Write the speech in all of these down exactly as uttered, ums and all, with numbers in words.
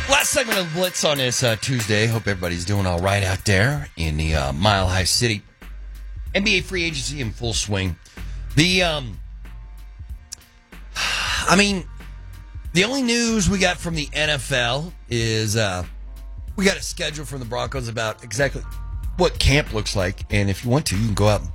Last segment of Blitz on this uh, Tuesday. Hope everybody's doing all right out there in the uh, Mile High City. N B A free agency in full swing. The, um, I mean, the only news we got from the N F L is uh, we got a schedule from the Broncos about exactly what camp looks like. And if you want to, you can go out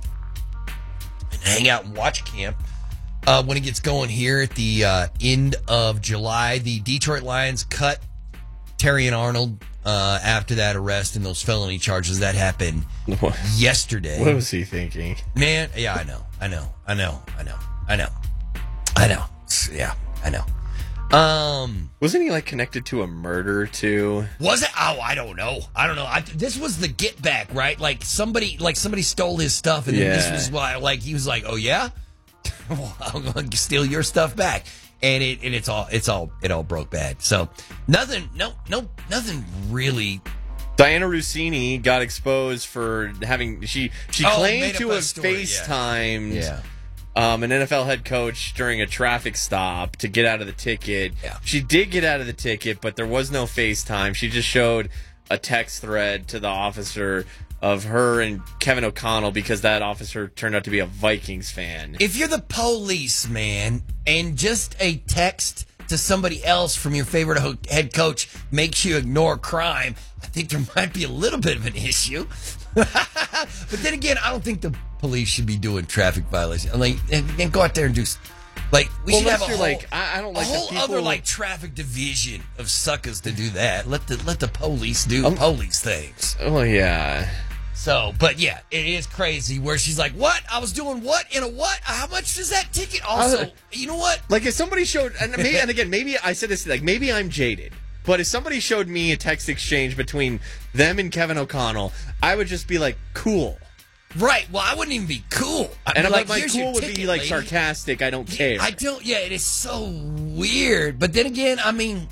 and hang out and watch camp. Uh, when it gets going here at the uh, end of July, the Detroit Lions cut Terry and Arnold uh, after that arrest and those felony charges that happened what? yesterday. What was he thinking? Man, yeah, I know, I know, I know, I know, I know, I know. Yeah, I know. Um, Wasn't he like connected to a murder too? Was it? Oh, I don't know. I don't know. I, this was the get back, right? Like somebody, like somebody stole his stuff, and then Yeah. this was why, like he was like, "Oh yeah, well, I'm going to steal your stuff back." And it and it's all it's all it all broke bad. So nothing, no, no, nothing really. Diana Rossini got exposed for having she she Oh, claimed made up to a have story, yeah. FaceTimed Yeah. um, an N F L head coach during a traffic stop to get out of the ticket. Yeah. She did get out of the ticket, but there was no FaceTime. She just showed a text thread to the officer of her and Kevin O'Connell because that officer turned out to be a Vikings fan. If you're the police, man, and just a text to somebody else from your favorite ho- head coach makes you ignore crime, I think there might be a little bit of an issue. But then again, I don't think the police should be doing traffic violations. Like, and, and go out there and do, like, we Well, should have a unless whole, you're like, I, I don't like a the whole people- other like traffic division of suckers to do that. Let the let the police do Um, police things. Oh yeah. So, but yeah, it is crazy where she's like, what? I was doing what in a what? How much is that ticket? Also, Uh, you know what? Like if somebody showed, and, maybe, and again, maybe I said this, like maybe I'm jaded, but if somebody showed me a text exchange between them and Kevin O'Connell, I would just be like, cool. Right. Well, I wouldn't even be cool. I'd And be I'm like, like, my here's cool your would ticket, be like lady. sarcastic. I don't care. I don't, yeah, it is so weird. But then again, I mean,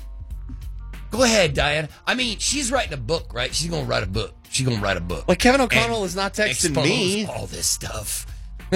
go ahead, Diane. I mean, she's writing a book, right? She's going to write a book. She's going to write a book. Like Kevin O'Connell and is not texting expose me. all this stuff.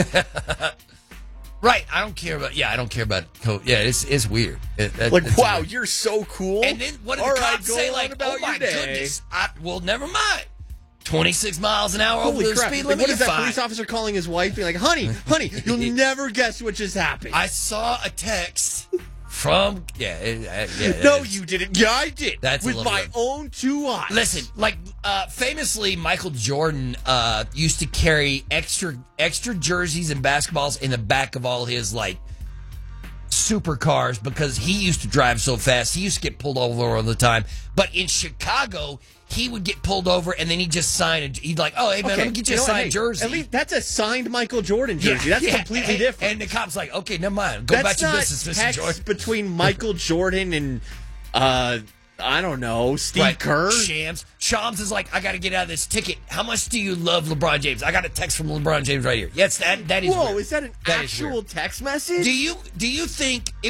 Right. I don't care about, yeah, I don't care about, co- yeah, it's it's weird. It, that- Like, it's wow, weird. you're so cool. And then what did All the right, cops go say? on Like, about oh my your day. goodness. I, well, never mind. twenty-six miles an hour Holy over the crap. speed Like, limit. what is you're that fine. police officer calling his wife being like, honey, honey, you'll never guess what just happened. I saw a text from, yeah, it, uh, yeah. that no, is- you didn't. Yeah, I did. That's a with little my bit- own two eyes. Listen, like uh, famously, Michael Jordan uh, used to carry extra extra jerseys and basketballs in the back of all his like supercars because he used to drive so fast. He used to get pulled over all the time. But in Chicago, he would get pulled over and then he'd just sign. A, he'd like, oh, hey man, Okay, let me get you, you a know what? signed Hey, jersey. At least that's a signed Michael Jordan jersey. that's Yeah, completely and, different. And the cop's like, okay, never mind. Go That's back to your not business, Mister text Jordan. between Michael Jordan and uh, I don't know, Steve Right. Kerr. Shams. Shams is like, I got to get out of this ticket. How much do you love LeBron James? I got a text from LeBron James right here. Yes, that that is Whoa, weird. is that an That is actual weird. text message? Do you do you think